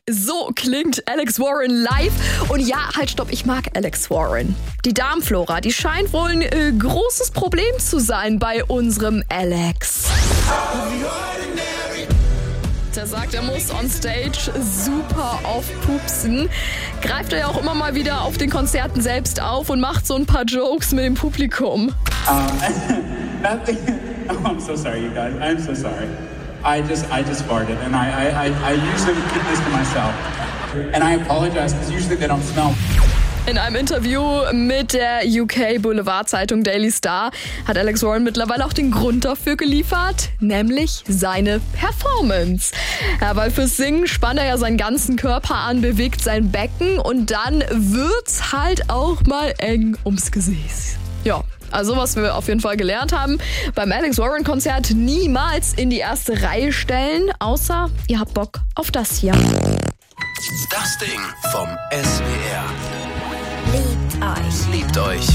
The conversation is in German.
So klingt Alex Warren live. Und ja, halt stopp, ich mag Alex Warren. Die Darmflora, die scheint wohl ein großes Problem zu sein bei unserem Alex. Der sagt, er muss on stage super oft pupsen. Greift er ja auch immer mal wieder auf den Konzerten selbst auf und macht so ein paar Jokes mit dem Publikum. I'm so sorry, you guys. I'm so sorry. I just farted, and I usually keep this to myself. And I apologize, because usually they don't smell. In einem Interview mit der UK Boulevardzeitung Daily Star hat Alex Warren mittlerweile auch den Grund dafür geliefert, nämlich seine Performance. Ja, weil fürs Singen spannt er ja seinen ganzen Körper an, bewegt sein Becken und dann wird's halt auch mal eng ums Gesäß. Ja. Also was wir auf jeden Fall gelernt haben, beim Alex Warren Konzert niemals in die erste Reihe stellen, außer ihr habt Bock auf das hier. Das Ding vom SWR. Liebt euch. Liebt euch.